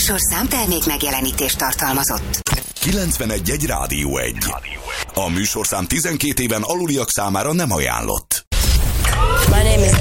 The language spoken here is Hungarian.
műsorszám termék megjelenítést tartalmazott. 91.1 Rádió 1. A műsorszám 12 éven aluliak számára nem ajánlott. My name is